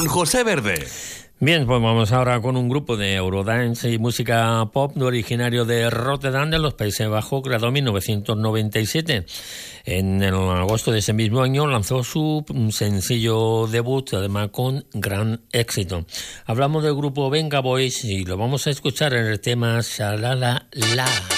con José Verde. Bien, pues vamos ahora con un grupo de Eurodance y música pop originario de Rotterdam, de los Países Bajos, creado en 1997. En el agosto de ese mismo año lanzó su sencillo debut, además con gran éxito. Hablamos del grupo Venga Boys y lo vamos a escuchar en el tema Shalala La.